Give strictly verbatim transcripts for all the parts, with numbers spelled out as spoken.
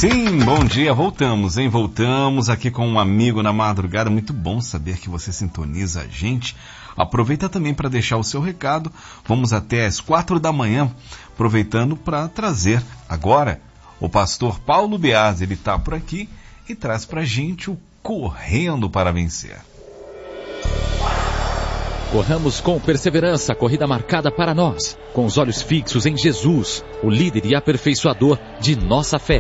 Sim, bom dia, voltamos, hein? Voltamos aqui com um amigo na madrugada. Muito bom saber que você sintoniza a gente. Aproveita também para deixar o seu recado. Vamos até às quatro da manhã, aproveitando para trazer agora o pastor Paulo Biasi. Ele está por aqui e traz para a gente o Correndo para Vencer. Corramos com perseverança a corrida marcada para nós, com os olhos fixos em Jesus, o líder e aperfeiçoador de nossa fé.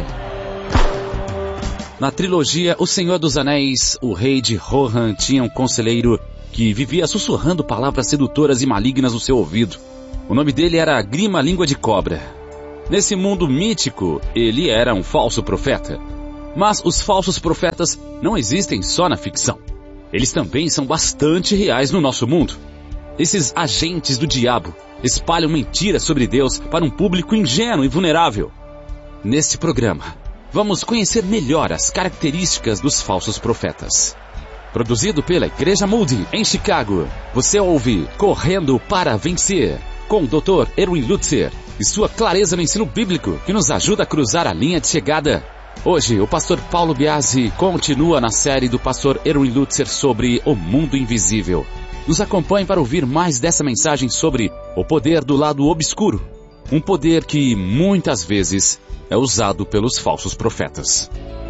Na trilogia O Senhor dos Anéis, o rei de Rohan tinha um conselheiro que vivia sussurrando palavras sedutoras e malignas no seu ouvido. O nome dele era Grima Língua de Cobra. Nesse mundo mítico, ele era um falso profeta. Mas os falsos profetas não existem só na ficção. Eles também são bastante reais no nosso mundo. Esses agentes do diabo espalham mentiras sobre Deus para um público ingênuo e vulnerável. Neste programa, vamos conhecer melhor as características dos falsos profetas. Produzido pela Igreja Moody, em Chicago, você ouve Correndo para Vencer, com o doutor Erwin Lutzer e sua clareza no ensino bíblico que nos ajuda a cruzar a linha de chegada. Hoje, o pastor Paulo Biasi continua na série do pastor Erwin Lutzer sobre o mundo invisível. Nos acompanhe para ouvir mais dessa mensagem sobre o poder do lado obscuro, um poder que muitas vezes é usado pelos falsos profetas.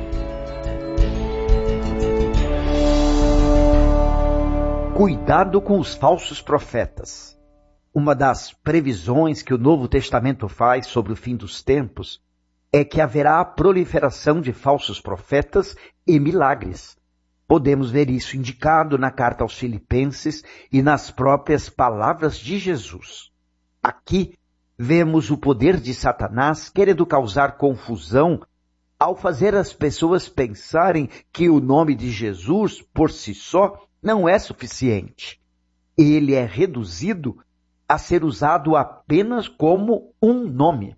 Cuidado com os falsos profetas. Uma das previsões que o Novo Testamento faz sobre o fim dos tempos é que haverá a proliferação de falsos profetas e milagres. Podemos ver isso indicado na carta aos Filipenses e nas próprias palavras de Jesus. Aqui vemos o poder de Satanás querendo causar confusão ao fazer as pessoas pensarem que o nome de Jesus, por si só, não é suficiente. Ele é reduzido a ser usado apenas como um nome.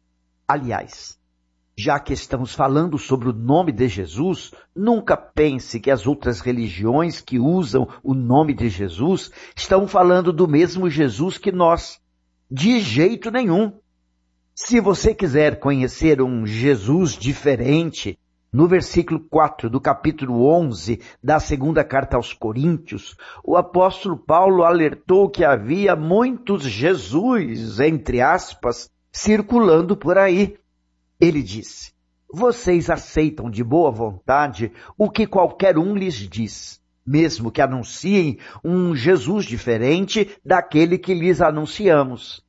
Aliás, já que estamos falando sobre o nome de Jesus, nunca pense que as outras religiões que usam o nome de Jesus estão falando do mesmo Jesus que nós. De jeito nenhum. Se você quiser conhecer um Jesus diferente, no versículo quatro do capítulo onze da segunda carta aos Coríntios, o apóstolo Paulo alertou que havia muitos Jesus, entre aspas, circulando por aí. Ele disse: vocês aceitam de boa vontade o que qualquer um lhes diz, mesmo que anunciem um Jesus diferente daquele que lhes anunciamos.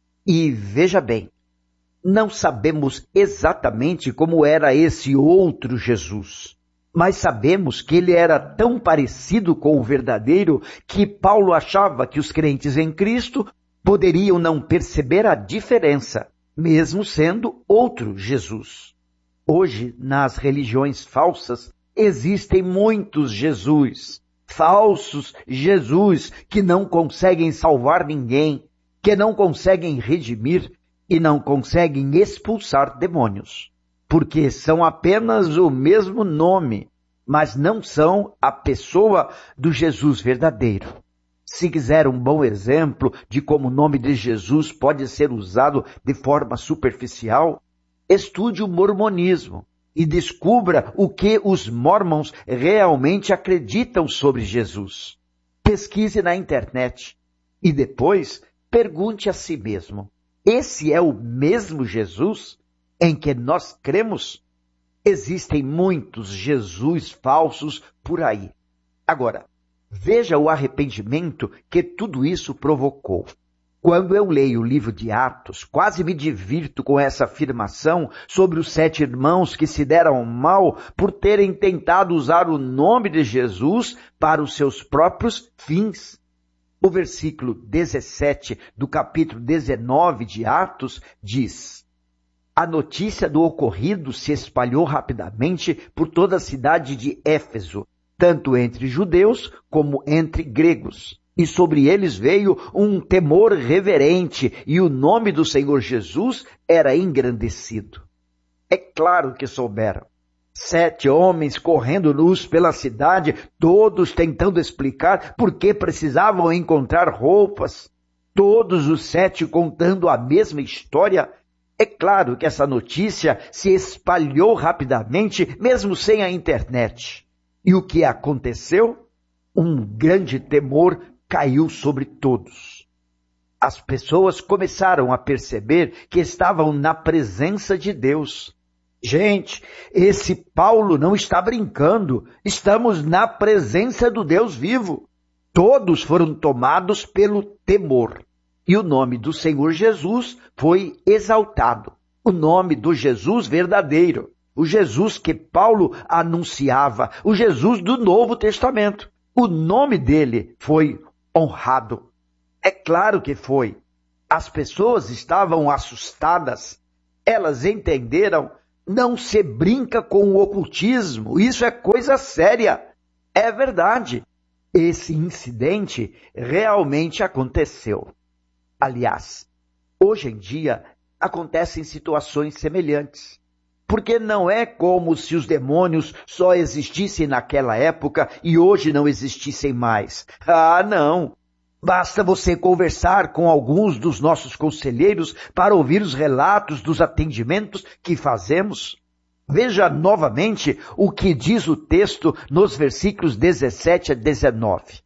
E veja bem, não sabemos exatamente como era esse outro Jesus, mas sabemos que ele era tão parecido com o verdadeiro que Paulo achava que os crentes em Cristo poderiam não perceber a diferença, mesmo sendo outro Jesus. Hoje, nas religiões falsas, existem muitos Jesus, falsos Jesus que não conseguem salvar ninguém, que não conseguem redimir e não conseguem expulsar demônios, porque são apenas o mesmo nome, mas não são a pessoa do Jesus verdadeiro. Se quiser um bom exemplo de como o nome de Jesus pode ser usado de forma superficial, estude o mormonismo e descubra o que os mormons realmente acreditam sobre Jesus. Pesquise na internet e depois pergunte a si mesmo: esse é o mesmo Jesus em que nós cremos? Existem muitos Jesus falsos por aí. Agora, veja o arrependimento que tudo isso provocou. Quando eu leio o livro de Atos, quase me divirto com essa afirmação sobre os sete irmãos que se deram mal por terem tentado usar o nome de Jesus para os seus próprios fins. O versículo dezessete do capítulo dezenove de Atos diz: a notícia do ocorrido se espalhou rapidamente por toda a cidade de Éfeso, tanto entre judeus como entre gregos. E sobre eles veio um temor reverente, e o nome do Senhor Jesus era engrandecido. É claro que souberam. Sete homens correndo nus pela cidade, todos tentando explicar por que precisavam encontrar roupas. Todos os sete contando a mesma história. É claro que essa notícia se espalhou rapidamente, mesmo sem a internet. E o que aconteceu? Um grande temor caiu sobre todos. As pessoas começaram a perceber que estavam na presença de Deus. Gente, esse Paulo não está brincando. Estamos na presença do Deus vivo. Todos foram tomados pelo temor. E o nome do Senhor Jesus foi exaltado. O nome do Jesus verdadeiro. O Jesus que Paulo anunciava. O Jesus do Novo Testamento. O nome dele foi honrado. É claro que foi. As pessoas estavam assustadas. Elas entenderam, não se brinca com o ocultismo. Isso é coisa séria. É verdade. Esse incidente realmente aconteceu. Aliás, hoje em dia acontecem situações semelhantes. Porque não é como se os demônios só existissem naquela época e hoje não existissem mais. Ah, não! Basta você conversar com alguns dos nossos conselheiros para ouvir os relatos dos atendimentos que fazemos. Veja novamente o que diz o texto nos versículos dezessete a dezenove.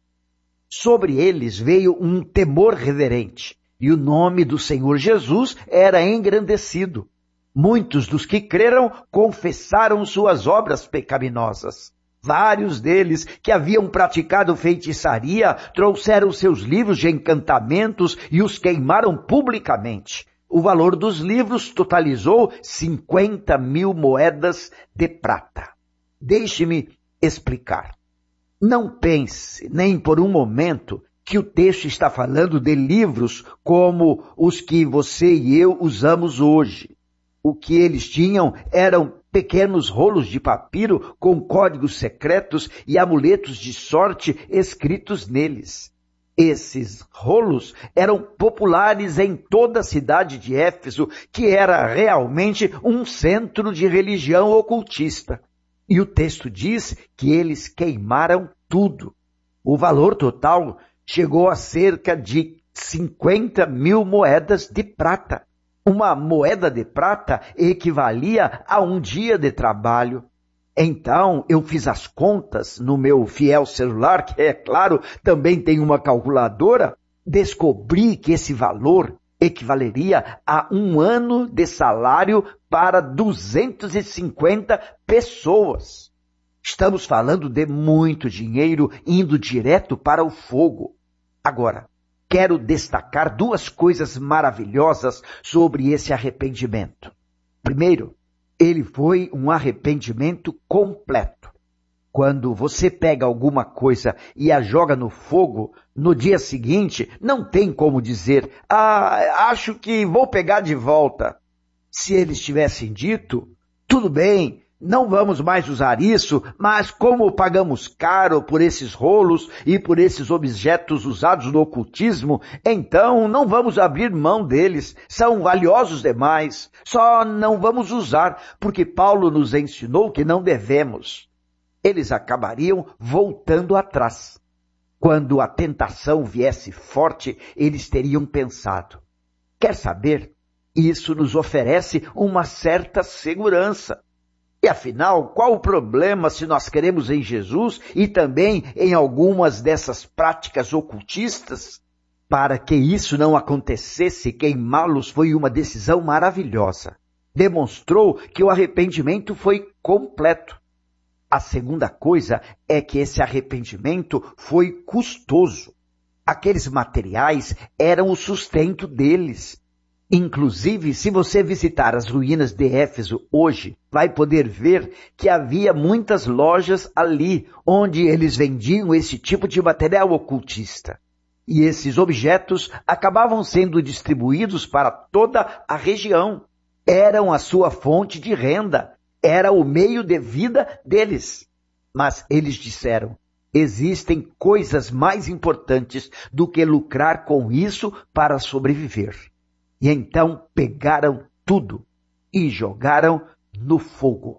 Sobre eles veio um temor reverente, e o nome do Senhor Jesus era engrandecido. Muitos dos que creram confessaram suas obras pecaminosas. Vários deles que haviam praticado feitiçaria trouxeram seus livros de encantamentos e os queimaram publicamente. O valor dos livros totalizou cinquenta mil moedas de prata. Deixe-me explicar. Não pense, nem por um momento, que o texto está falando de livros como os que você e eu usamos hoje. O que eles tinham eram pequenos rolos de papiro com códigos secretos e amuletos de sorte escritos neles. Esses rolos eram populares em toda a cidade de Éfeso, que era realmente um centro de religião ocultista. E o texto diz que eles queimaram tudo. O valor total chegou a cerca de cinquenta mil moedas de prata. Uma moeda de prata equivalia a um dia de trabalho. Então, eu fiz as contas no meu fiel celular, que, é claro, também tem uma calculadora. Descobri que esse valor equivaleria a um ano de salário para duzentas e cinquenta pessoas. Estamos falando de muito dinheiro indo direto para o fogo. Agora, quero destacar duas coisas maravilhosas sobre esse arrependimento. Primeiro, ele foi um arrependimento completo. Quando você pega alguma coisa e a joga no fogo, no dia seguinte, não tem como dizer, ah, acho que vou pegar de volta. Se eles tivessem dito, tudo bem, não vamos mais usar isso, mas como pagamos caro por esses rolos e por esses objetos usados no ocultismo, então não vamos abrir mão deles, são valiosos demais, só não vamos usar, porque Paulo nos ensinou que não devemos. Eles acabariam voltando atrás. Quando a tentação viesse forte, eles teriam pensado, quer saber? Isso nos oferece uma certa segurança. E afinal, qual o problema se nós queremos em Jesus e também em algumas dessas práticas ocultistas? Para que isso não acontecesse, queimá-los foi uma decisão maravilhosa. Demonstrou que o arrependimento foi completo. A segunda coisa é que esse arrependimento foi custoso. Aqueles materiais eram o sustento deles. Inclusive, se você visitar as ruínas de Éfeso hoje, vai poder ver que havia muitas lojas ali, onde eles vendiam esse tipo de material ocultista. E esses objetos acabavam sendo distribuídos para toda a região. Eram a sua fonte de renda, era o meio de vida deles. Mas eles disseram, existem coisas mais importantes do que lucrar com isso para sobreviver. E então pegaram tudo e jogaram no fogo.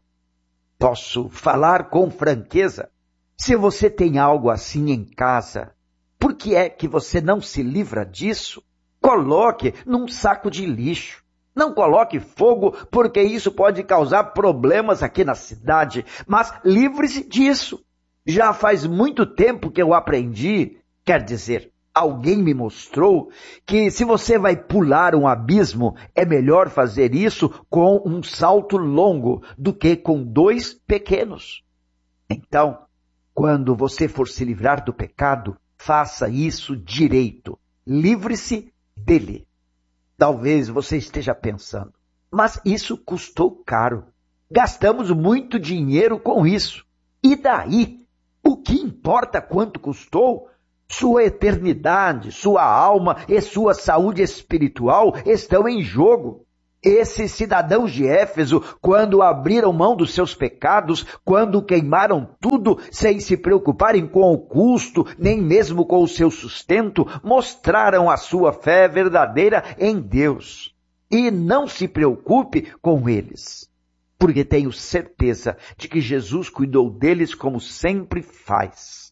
Posso falar com franqueza? Se você tem algo assim em casa, por que é que você não se livra disso? Coloque num saco de lixo. Não coloque fogo, porque isso pode causar problemas aqui na cidade, mas livre-se disso. Já faz muito tempo que eu aprendi, quer dizer, alguém me mostrou que se você vai pular um abismo, é melhor fazer isso com um salto longo do que com dois pequenos. Então, quando você for se livrar do pecado, faça isso direito. Livre-se dele. Talvez você esteja pensando, mas isso custou caro. Gastamos muito dinheiro com isso. E daí? O que importa quanto custou? Sua eternidade, sua alma e sua saúde espiritual estão em jogo. Esses cidadãos de Éfeso, quando abriram mão dos seus pecados, quando queimaram tudo sem se preocuparem com o custo, nem mesmo com o seu sustento, mostraram a sua fé verdadeira em Deus. E não se preocupe com eles, porque tenho certeza de que Jesus cuidou deles como sempre faz.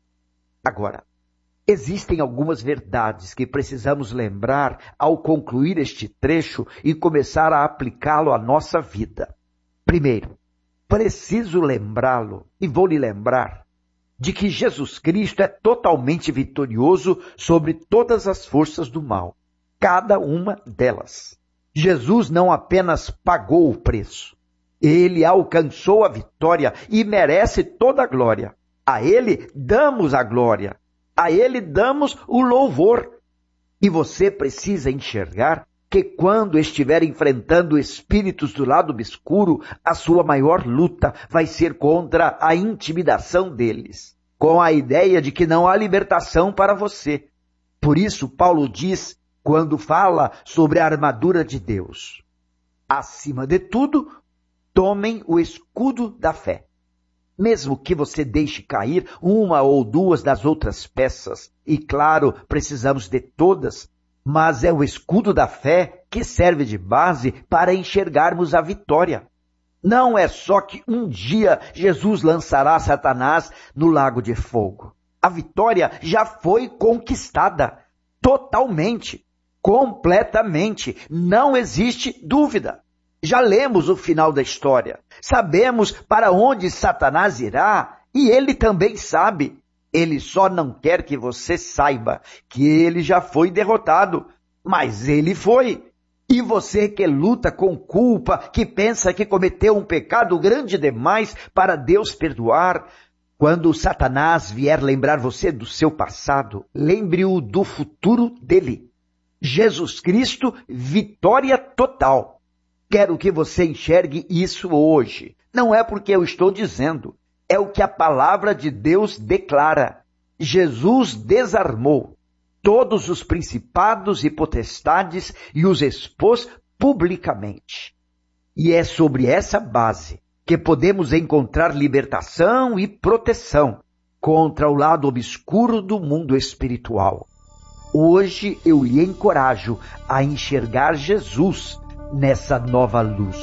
Agora, existem algumas verdades que precisamos lembrar ao concluir este trecho e começar a aplicá-lo à nossa vida. Primeiro, preciso lembrá-lo, e vou lhe lembrar, de que Jesus Cristo é totalmente vitorioso sobre todas as forças do mal, cada uma delas. Jesus não apenas pagou o preço, ele alcançou a vitória e merece toda a glória. A ele damos a glória. A ele damos o louvor. E você precisa enxergar que quando estiver enfrentando espíritos do lado obscuro, a sua maior luta vai ser contra a intimidação deles, com a ideia de que não há libertação para você. Por isso, Paulo diz, quando fala sobre a armadura de Deus, acima de tudo, tomem o escudo da fé. Mesmo que você deixe cair uma ou duas das outras peças, e claro, precisamos de todas, mas é o escudo da fé que serve de base para enxergarmos a vitória. Não é só que um dia Jesus lançará Satanás no lago de fogo. A vitória já foi conquistada, totalmente, completamente, não existe dúvida. Já lemos o final da história. Sabemos para onde Satanás irá e ele também sabe. Ele só não quer que você saiba que ele já foi derrotado. Mas ele foi. E você que luta com culpa, que pensa que cometeu um pecado grande demais para Deus perdoar, quando Satanás vier lembrar você do seu passado, lembre-o do futuro dele. Jesus Cristo, vitória total. Quero que você enxergue isso hoje. Não é porque eu estou dizendo, é o que a palavra de Deus declara. Jesus desarmou todos os principados e potestades e os expôs publicamente. E é sobre essa base que podemos encontrar libertação e proteção contra o lado obscuro do mundo espiritual. Hoje eu lhe encorajo a enxergar Jesus nessa nova luz.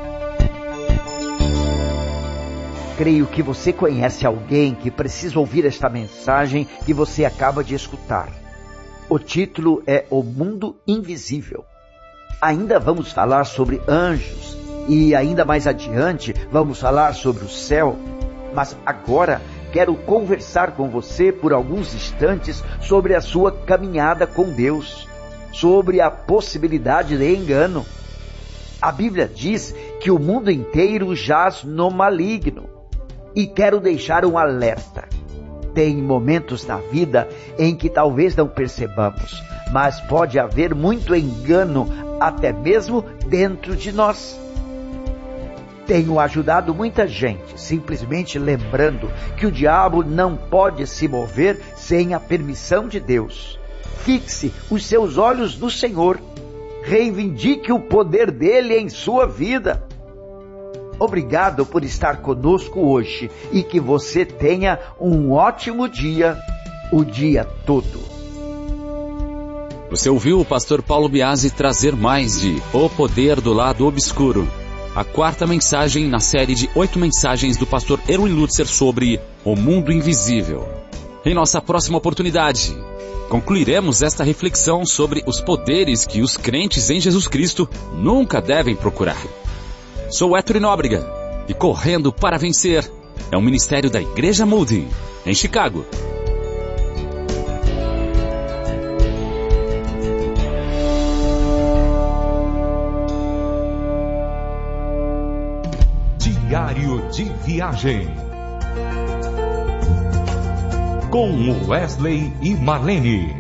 Creio que você conhece alguém que precisa ouvir esta mensagem que você acaba de escutar. O título é O Mundo Invisível. Ainda vamos falar sobre anjos e ainda mais adiante vamos falar sobre o céu, mas agora quero conversar com você por alguns instantes sobre a sua caminhada com Deus, sobre a possibilidade de engano. A Bíblia diz que o mundo inteiro jaz no maligno. E quero deixar um alerta. Tem momentos na vida em que talvez não percebamos, mas pode haver muito engano até mesmo dentro de nós. Tenho ajudado muita gente, simplesmente lembrando que o diabo não pode se mover sem a permissão de Deus. Fixe os seus olhos no Senhor. Reivindique o poder dele em sua vida. Obrigado por estar conosco hoje e que você tenha um ótimo dia, o dia todo. Você ouviu o pastor Paulo Biasi trazer mais de O Poder do Lado Obscuro, a quarta mensagem na série de oito mensagens do pastor Erwin Lutzer sobre o mundo invisível. Em nossa próxima oportunidade, concluiremos esta reflexão sobre os poderes que os crentes em Jesus Cristo nunca devem procurar. Sou Héctor Nóbrega e Correndo para Vencer é um ministério da Igreja Moody, em Chicago. Diário de Viagem com Wesley e Marlene.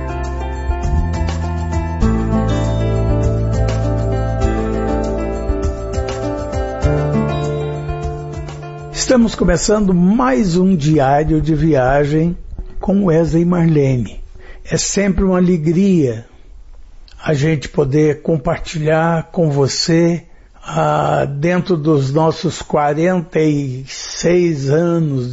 Estamos começando mais um Diário de Viagem com Wesley e Marlene. É sempre uma alegria a gente poder compartilhar com você ah, dentro dos nossos quarenta e seis anos